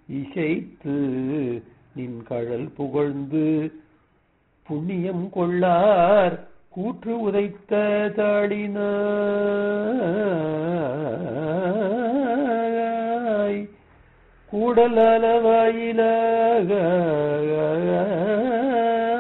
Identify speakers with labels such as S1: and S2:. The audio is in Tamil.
S1: இசைத்து நின் கழல் புகழ்ந்து புண்ணியம் கொள்ளார் கூற்று உதைத்த தாளினாய் கூடல் அளவாயிலாக